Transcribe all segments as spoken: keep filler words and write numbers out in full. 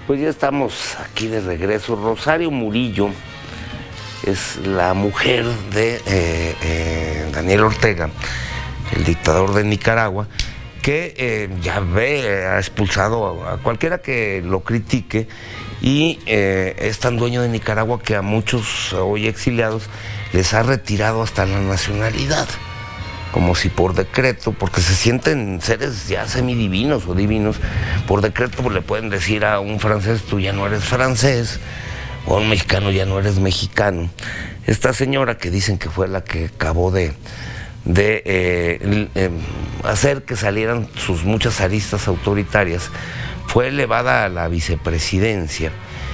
Pues ya estamos aquí de regreso. Rosario Murillo es la mujer de eh, eh, Daniel Ortega, el dictador de Nicaragua, que eh, ya ve, ha expulsado a, a cualquiera que lo critique y eh, es tan dueño de Nicaragua que a muchos hoy exiliados les ha retirado hasta la nacionalidad, como si por decreto, porque se sienten seres ya semidivinos o divinos, por decreto pues le pueden decir a un francés, tú ya no eres francés, o a un mexicano, ya no eres mexicano. Esta señora que dicen que fue la que acabó de, de eh, eh, hacer que salieran sus muchas aristas autoritarias, fue elevada a la vicepresidencia.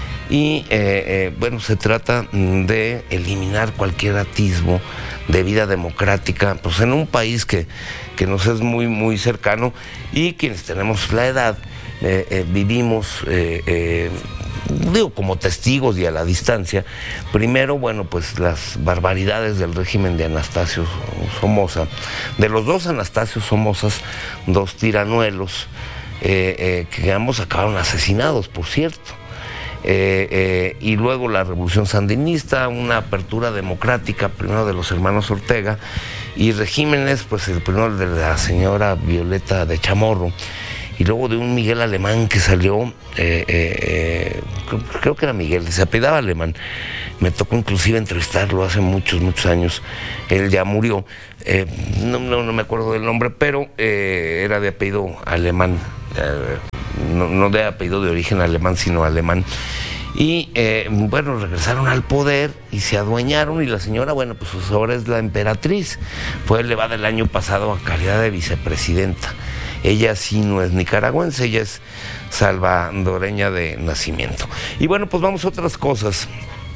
Y eh, eh, bueno, se trata de eliminar cualquier atisbo de vida democrática, pues en un país que, que nos es muy, muy cercano, y quienes tenemos la edad eh, eh, vivimos, eh, eh, digo, como testigos y a la distancia, primero, bueno, pues las barbaridades del régimen de Anastasio Somoza, de los dos Anastasios Somozas, dos tiranuelos, eh, eh, que ambos acabaron asesinados, por cierto. Eh, eh, y luego la revolución sandinista, una apertura democrática, primero de los hermanos Ortega, y regímenes, pues el primero de la señora Violeta de Chamorro, y luego de un Miguel Alemán que salió, eh, eh, creo que era Miguel, se apellidaba Alemán, me tocó inclusive entrevistarlo hace muchos, muchos años, él ya murió, eh, no, no, no me acuerdo del nombre, pero eh, era de apellido alemán, eh, No, no de apellido de origen alemán, sino alemán. Y eh, bueno, regresaron al poder y se adueñaron, y la señora, bueno, pues ahora es la emperatriz. Fue elevada el año pasado a calidad de vicepresidenta. Ella sí no es nicaragüense, ella es salvadoreña de nacimiento. Y bueno, pues vamos a otras cosas.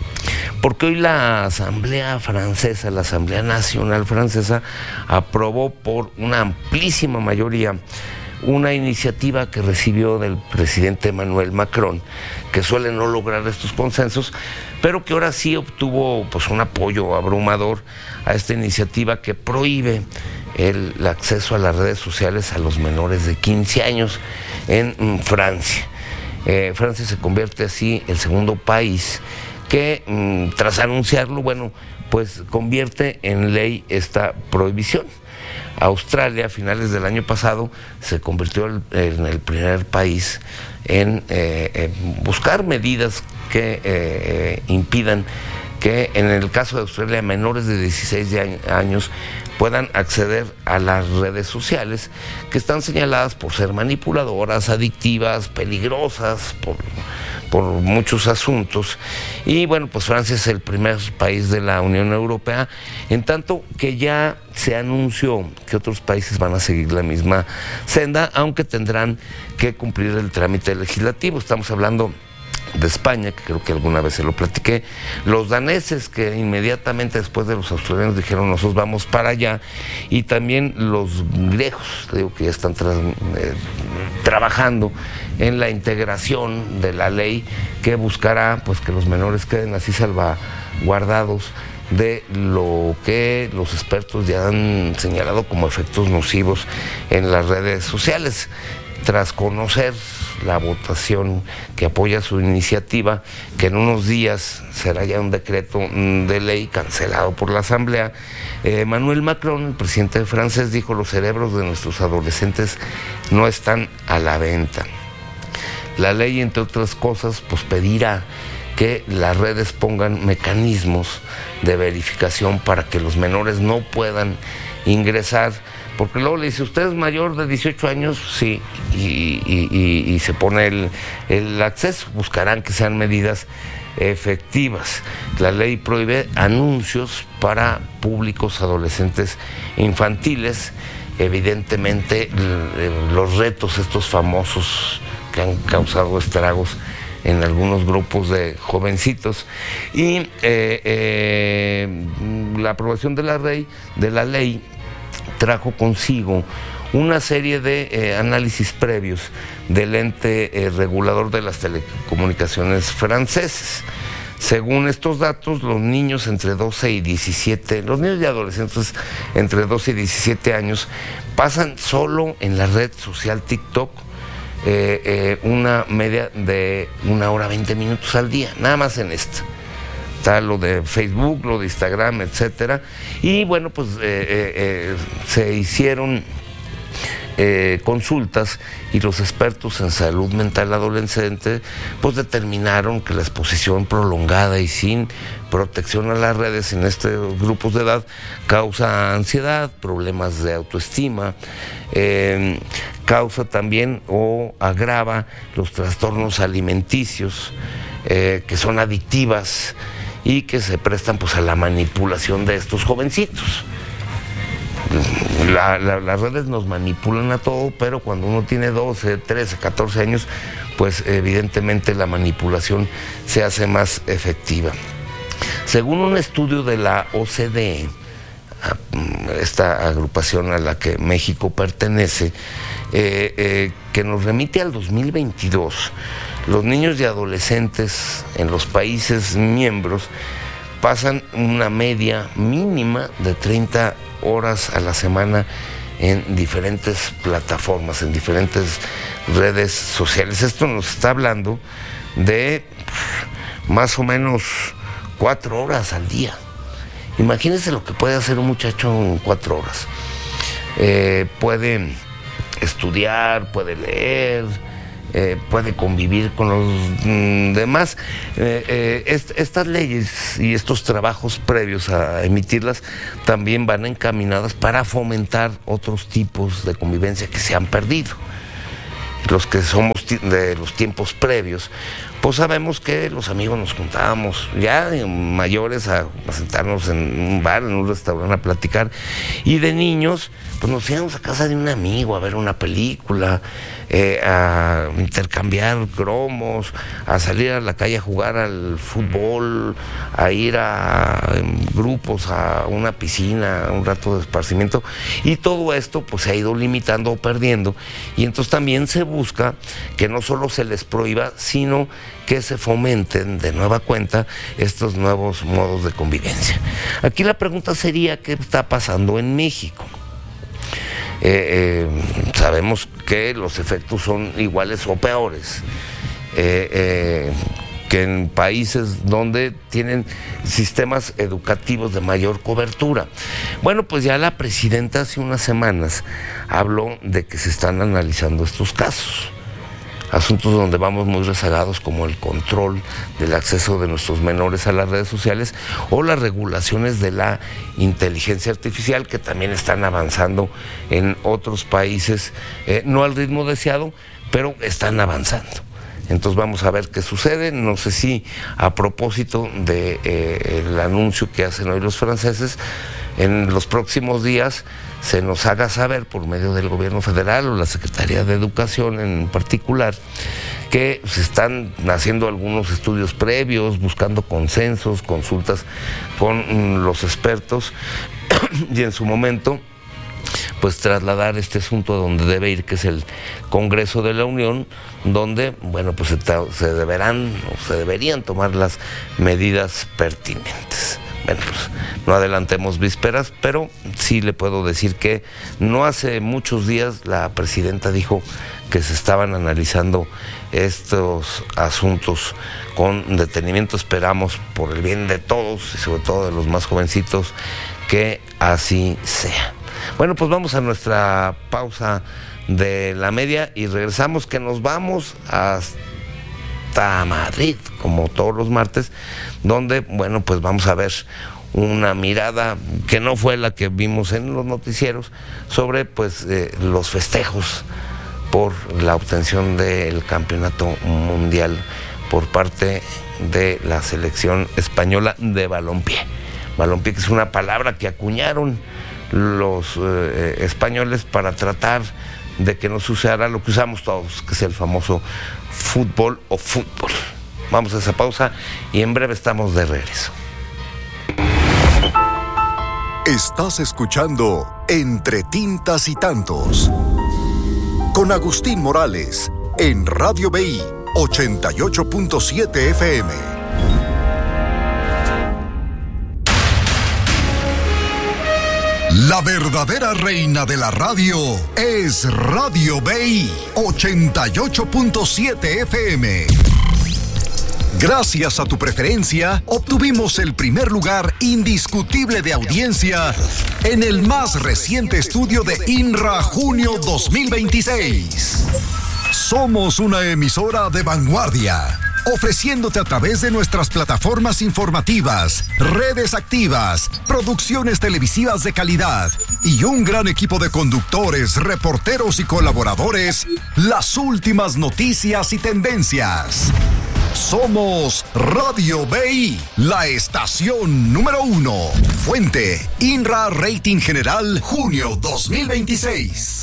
Porque hoy la Asamblea Francesa, la Asamblea Nacional Francesa, aprobó por una amplísima mayoría una iniciativa que recibió del presidente Emmanuel Macron, que suele no lograr estos consensos, pero que ahora sí obtuvo pues un apoyo abrumador a esta iniciativa que prohíbe el, el acceso a las redes sociales a los menores de quince años en, en Francia. Eh, Francia se convierte así el segundo país que, mm, tras anunciarlo, bueno, pues convierte en ley esta prohibición. Australia, a finales del año pasado, se convirtió en el primer país en eh, eh, buscar medidas que eh, impidan que, en el caso de Australia, menores de dieciséis años puedan acceder a las redes sociales, que están señaladas por ser manipuladoras, adictivas, peligrosas, por, por muchos asuntos. Y bueno, pues Francia es el primer país de la Unión Europea, en tanto que ya se anunció que otros países van a seguir la misma senda, aunque tendrán que cumplir el trámite legislativo. Estamos hablando de España, que creo que alguna vez se lo platiqué, los daneses, que inmediatamente después de los australianos dijeron nosotros vamos para allá, y también los griegos, digo, que ya están tra eh, trabajando en la integración de la ley que buscará pues que los menores queden así salvaguardados de lo que los expertos ya han señalado como efectos nocivos en las redes sociales. Tras conocer la votación que apoya su iniciativa, que en unos días será ya un decreto de ley cancelado por la Asamblea, eh, Emmanuel Macron, el presidente francés, dijo: los cerebros de nuestros adolescentes no están a la venta. La ley, entre otras cosas, pues pedirá que las redes pongan mecanismos de verificación para que los menores no puedan ingresar, porque luego le dice, ¿usted es mayor de dieciocho años? Sí, y, y, y, y se pone el, el acceso. Buscarán que sean medidas efectivas. La ley prohíbe anuncios para públicos adolescentes infantiles. Evidentemente, los retos estos famosos que han causado estragos en algunos grupos de jovencitos, y eh, eh, la aprobación de la, ley, de la ley trajo consigo una serie de eh, análisis previos del ente eh, regulador de las telecomunicaciones franceses. Según estos datos, los niños entre doce y diecisiete, los niños y adolescentes entre doce y diecisiete años pasan solo en la red social TikTok eh, eh, una media de una hora veinte minutos al día, nada más en esta. Está lo de Facebook, lo de Instagram, etcétera. Y bueno, pues eh, eh, eh, se hicieron eh, consultas y los expertos en salud mental adolescente pues determinaron que la exposición prolongada y sin protección a las redes en estos grupos de edad causa ansiedad, problemas de autoestima, eh, causa también o agrava los trastornos alimenticios eh, que son adictivas y que se prestan pues a la manipulación de estos jovencitos. La, la, las redes nos manipulan a todo, pero cuando uno tiene doce, trece, catorce años, pues evidentemente la manipulación se hace más efectiva. Según un estudio de la O C D E, esta agrupación a la que México pertenece, eh, eh, que nos remite al dos mil veintidós, los niños y adolescentes en los países miembros pasan una media mínima de treinta horas a la semana en diferentes plataformas, en diferentes redes sociales. Esto nos está hablando de más o menos cuatro horas al día. Imagínense lo que puede hacer un muchacho en cuatro horas. Eh, puede estudiar, puede leer, eh, puede convivir con los mm, demás. Eh, eh, est estas leyes y estos trabajos previos a emitirlas también van encaminadas para fomentar otros tipos de convivencia que se han perdido. Los que somos de los tiempos previos, pues sabemos que los amigos nos juntábamos ya mayores a, a sentarnos en un bar, en un restaurante a platicar, y de niños pues nos íbamos a casa de un amigo a ver una película, eh, a intercambiar cromos, a salir a la calle a jugar al fútbol, a ir a en grupos a una piscina, a un rato de esparcimiento, y todo esto pues se ha ido limitando o perdiendo, y entonces también se busca que no solo se les prohíba, sino que se fomenten de nueva cuenta estos nuevos modos de convivencia. Aquí la pregunta sería, ¿qué está pasando en México? Eh, eh, sabemos que los efectos son iguales o peores eh, eh, que en países donde tienen sistemas educativos de mayor cobertura. Bueno, pues ya la presidenta hace unas semanas habló de que se están analizando estos casos. Asuntos donde vamos muy rezagados, como el control del acceso de nuestros menores a las redes sociales o las regulaciones de la inteligencia artificial, que también están avanzando en otros países, eh, no al ritmo deseado, pero están avanzando. Entonces vamos a ver qué sucede. No sé si a propósito de eh, el anuncio que hacen hoy los franceses, en los próximos días se nos haga saber por medio del gobierno federal o la Secretaría de Educación en particular, que se están haciendo algunos estudios previos, buscando consensos, consultas con los expertos y en su momento pues trasladar este asunto a donde debe ir, que es el Congreso de la Unión, donde, bueno, pues se, se deberán o se deberían tomar las medidas pertinentes. Bueno, pues no adelantemos vísperas, pero sí le puedo decir que no hace muchos días la presidenta dijo que se estaban analizando estos asuntos con detenimiento. Esperamos, por el bien de todos y sobre todo de los más jovencitos, que así sea. Bueno, pues vamos a nuestra pausa de la media y regresamos, que nos vamos hasta Madrid, como todos los martes, donde, bueno, pues vamos a ver una mirada que no fue la que vimos en los noticieros sobre pues eh, los festejos por la obtención del campeonato mundial por parte de la selección española de balompié. Balompié, que es una palabra que acuñaron los eh, españoles para tratar de que no se usara lo que usamos todos, que es el famoso fútbol o fútbol. Vamos a esa pausa y en breve estamos de regreso. Estás escuchando Entre Tintas y Tantos con Agustín Morales en Radio B I ochenta y ocho punto siete F M. La verdadera reina de la radio es Radio B I ochenta y ocho punto siete F M. Gracias a tu preferencia, obtuvimos el primer lugar indiscutible de audiencia en el más reciente estudio de INRA Junio dos mil veintiséis. Somos una emisora de vanguardia, ofreciéndote a través de nuestras plataformas informativas, redes activas, producciones televisivas de calidad y un gran equipo de conductores, reporteros y colaboradores, las últimas noticias y tendencias. Somos Radio B I, la estación número uno. Fuente, INRA Rating General, junio dos mil veintiséis.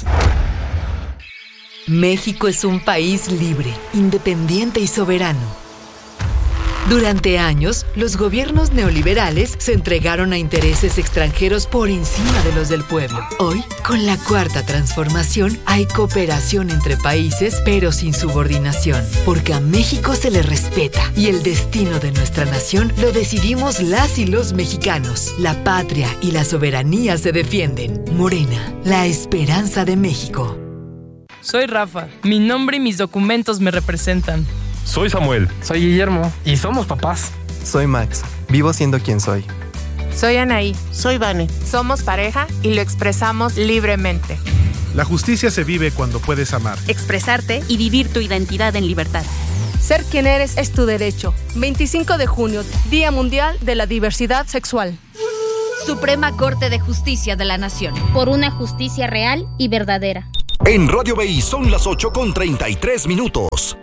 México es un país libre, independiente y soberano. Durante años, los gobiernos neoliberales se entregaron a intereses extranjeros por encima de los del pueblo. Hoy, con la Cuarta Transformación, hay cooperación entre países, pero sin subordinación, porque a México se le respeta y el destino de nuestra nación lo decidimos las y los mexicanos. La patria y la soberanía se defienden. Morena, la esperanza de México. Soy Rafa. Mi nombre y mis documentos me representan. Soy Samuel. Soy Guillermo. Y somos papás. Soy Max. Vivo siendo quien soy. Soy Anaí. Soy Vane. Somos pareja y lo expresamos libremente. La justicia se vive cuando puedes amar, expresarte y vivir tu identidad en libertad. Ser quien eres es tu derecho. veinticinco de junio, Día Mundial de la Diversidad Sexual. Suprema Corte de Justicia de la Nación. Por una justicia real y verdadera. En Radio B I son las ocho con treinta y tres minutos.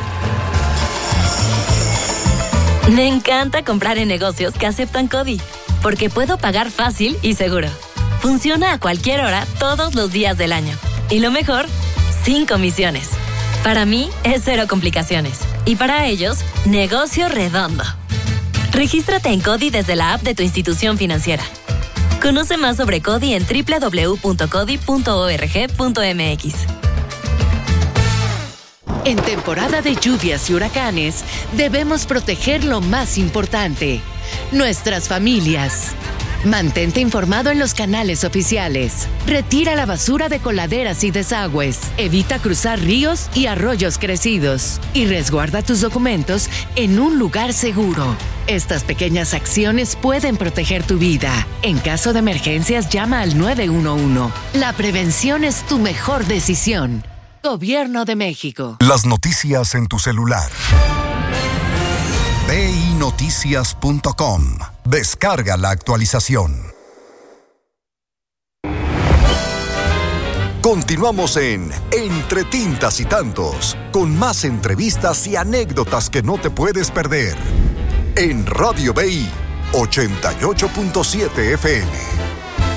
Me encanta comprar en negocios que aceptan CODI, porque puedo pagar fácil y seguro. Funciona a cualquier hora, todos los días del año. Y lo mejor, sin comisiones. Para mí, es cero complicaciones. Y para ellos, negocio redondo. Regístrate en CODI desde la app de tu institución financiera. Conoce más sobre CODI en doble u doble u doble u punto codi punto org punto m x. En temporada de lluvias y huracanes, debemos proteger lo más importante, nuestras familias. Mantente informado en los canales oficiales. Retira la basura de coladeras y desagües. Evita cruzar ríos y arroyos crecidos. Y resguarda tus documentos en un lugar seguro. Estas pequeñas acciones pueden proteger tu vida. En caso de emergencias, llama al nueve uno uno. La prevención es tu mejor decisión. Gobierno de México. Las noticias en tu celular. B I noticias punto com. Descarga la actualización. Continuamos en Entre Tintas y Tantos, con más entrevistas y anécdotas que no te puedes perder. En Radio B I ochenta y ocho punto siete F M.